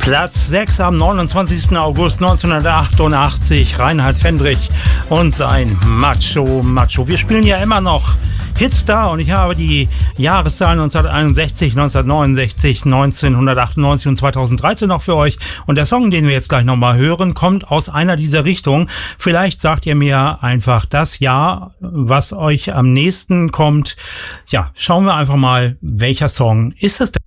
Platz 6 am 29. August 1988, Reinhard Fendrich und sein Macho. Wir spielen ja immer noch Hits da und ich habe die Jahreszahlen 1961, 1969, 1998 und 2013 noch für euch. Und der Song, den wir jetzt gleich nochmal hören, kommt aus einer dieser Richtungen. Vielleicht sagt ihr mir einfach das Jahr, was euch am nächsten kommt. Ja, schauen wir einfach mal, welcher Song ist es denn?